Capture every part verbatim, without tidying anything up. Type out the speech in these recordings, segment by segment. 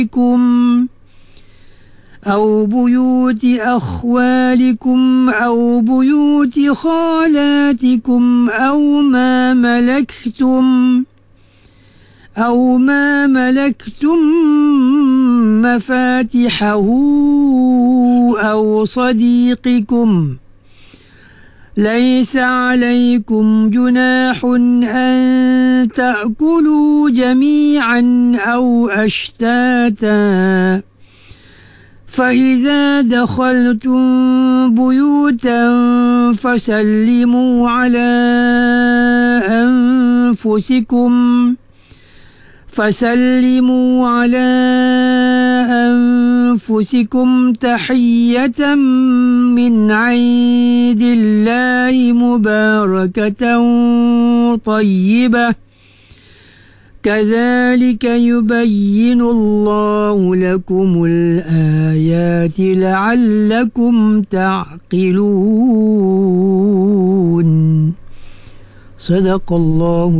أو بيوت أخوالكم أو بيوت خالاتكم أو ما ملكتم أو ما ملكتم مفاتحه أو صديقكم ليس عليكم جناح أن تأكلوا جميعا أو أشتاتا فإذا دخلتم بيوتا فسلموا على أنفسكم فسلموا على أنفسكم تحية من عند الله مباركة طيبة كذلك يبين الله لكم الآيات لعلكم تعقلون. صدق الله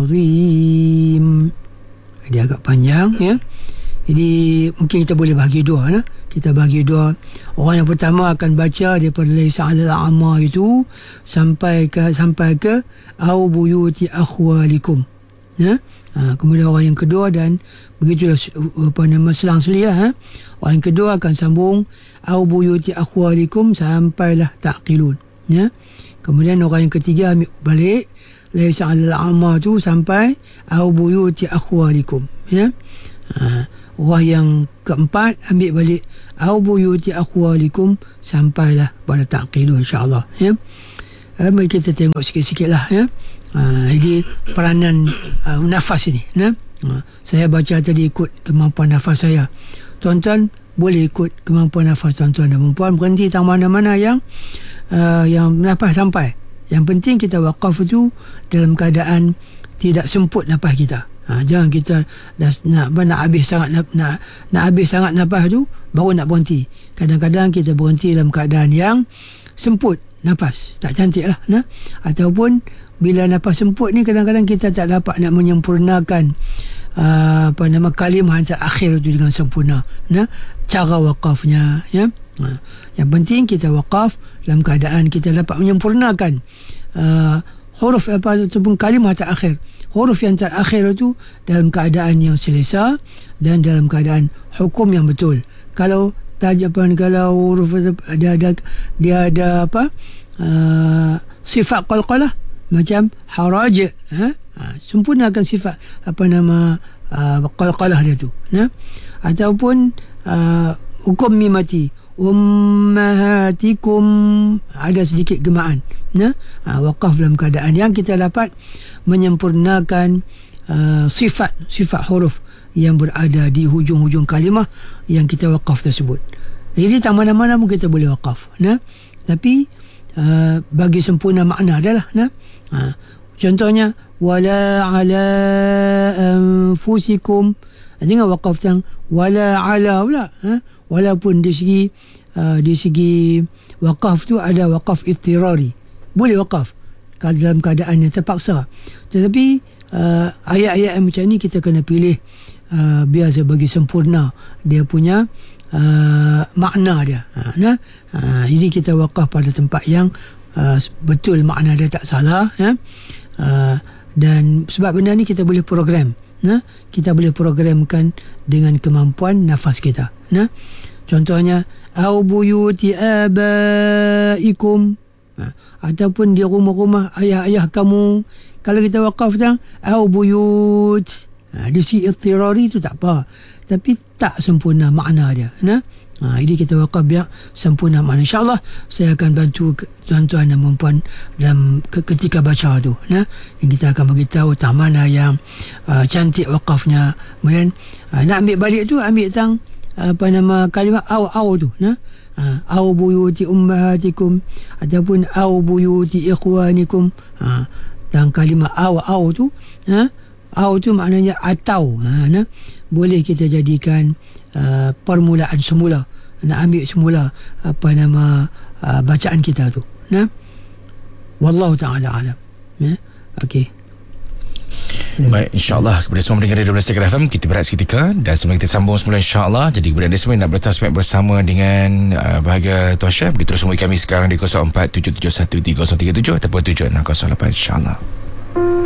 العظيم. Dia agak panjang ya. Jadi mungkin kita boleh bagi dua nah. Kita bagi dua. Orang yang pertama akan baca daripada laisa 'alal a'ma itu sampai ke sampai ke au buyuti akhwalikum. Ya. Ha, kemudian orang yang kedua dan begitulah apa nama selang-selia ha. Orang yang kedua akan sambung au buyuti akhwalikum sampailah taqilun ya. Kemudian orang yang ketiga ambil balik laisa 'alal a'ma tu sampai au buyuti akhwalikum ya. Ha, orang yang keempat ambil balik au buyuti akhwalikum sampailah pada taqilun insya-Allah ya. Ha, mari kita tengok sikit-sikitlah ya. Ha, jadi peranan uh, nafas ini nah? Ha, saya baca tadi ikut kemampuan nafas saya. Tuan-tuan boleh ikut kemampuan nafas tuan-tuan dan puan, berhenti tang mana-mana yang uh, yang nafas sampai. Yang penting kita wakaf itu dalam keadaan tidak semput nafas kita. Ha, jangan kita dah, nak nak habis sangat nak, nak nak habis sangat nafas tu baru nak berhenti. Kadang-kadang kita berhenti dalam keadaan yang semput nafas, tak cantik lah nah? Ataupun bila nafas semput ni kadang-kadang kita tak dapat nak menyempurnakan uh, apa nama kalimah yang terakhir itu dengan sempurna nah? Cara wakafnya ya. Ha, yang penting kita wakaf dalam keadaan kita dapat menyempurnakan uh, huruf apa ataupun kalimah terakhir. Huruf yang terakhir itu dalam keadaan yang selesa dan dalam keadaan hukum yang betul. Kalau tajapan kalau huruf dia ada dia ada apa uh, sifat qalqalah macam haraj ha? Ha, sempurnakan sifat apa nama uh, qalqalah dia tu nah? Ataupun uh, hukum mimati ummahatikum ada sedikit gemaan nah? Ha, wakaf dalam keadaan yang kita dapat menyempurnakan uh, sifat sifat huruf yang berada di hujung-hujung kalimah yang kita wakaf tersebut. Jadi tak mana-mana pun kita boleh wakaf nah? Tapi uh, bagi sempurna makna adalah nah? Ha, contohnya wala ala anfusikum, jangan wakaf tang wala ala pula ha? Walaupun di segi uh, di segi wakaf tu ada wakaf ittirari, boleh wakaf kalau dalam keadaan yang terpaksa. Tetapi uh, ayat-ayat yang macam ni kita kena pilih uh, biasa bagi sempurna dia punya uh, makna dia ha, nah? Ha, jadi kita wakaf pada tempat yang Uh, betul makna dia tak salah ya? Uh, dan sebab benda ni kita boleh program nah? Kita boleh programkan dengan kemampuan nafas kita nah? Contohnya au buyuti abaikum ha, ataupun di rumah-rumah ayah-ayah kamu. Kalau kita wakaf tang au buyut ha, di si ittirari tu tak apa, tapi tak sempurna makna dia nah? Ha, jadi kita wakaf biar sempurna makna. InsyaAllah saya akan bantu tuan-tuan dan puan dalam ketika baca tu nah? Yang kita akan beritahu tang mana yang uh, cantik wakafnya. Kemudian uh, nak ambil balik tu ambil tang apa nama kalimah au au tu nah? Uh, au buyuti ummahatikum ataupun au buyuti ikhwanikum ha, tang kalimah au au tu ha? Au tu maknanya atau ha, nah? Boleh kita jadikan Uh, permulaan semula, nak ambil semula apa nama uh, bacaan kita tu nah? Wallahu ta'ala alam ya? Okey. Baik, insyaAllah kepada semua pendengar Radio Blasters F M, kita berehat seketika dan sebelum kita sambung semula insyaAllah. Jadi kepada anda semua yang nak bertasbih bersama dengan uh, bahagia Tuan Syed, boleh terus hubungi kami sekarang di kosong empat tujuh tujuh satu tiga kosong tiga tujuh ataupun tujuh enam kosong lapan insyaAllah.